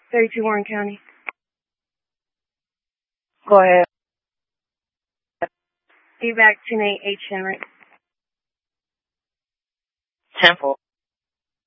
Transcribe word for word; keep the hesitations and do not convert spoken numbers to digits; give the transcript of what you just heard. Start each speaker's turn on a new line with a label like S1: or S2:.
S1: thirty-two Warren County.
S2: Go ahead.
S1: Evac ten eight H Henry.
S2: Temple.